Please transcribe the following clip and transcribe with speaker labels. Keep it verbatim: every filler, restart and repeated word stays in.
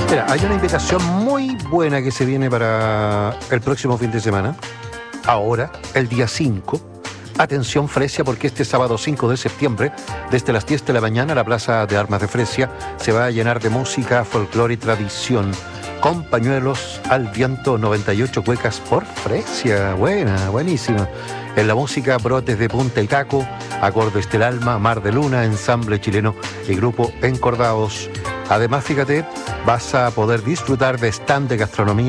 Speaker 1: Mira, hay una invitación muy buena que se viene para el próximo fin de semana. Ahora, el día cinco. Atención Fresia, porque este sábado cinco de septiembre, desde las diez de la mañana, la Plaza de Armas de Fresia se va a llenar de música, folclore y tradición. Con pañuelos al viento, noventa y ocho cuecas por Fresia. Buena, buenísima. En la música, brotes de punta y taco, acordes del alma, mar de luna, ensamble chileno y grupo Encordados. Además, fíjate, vas a poder disfrutar de stand de gastronomía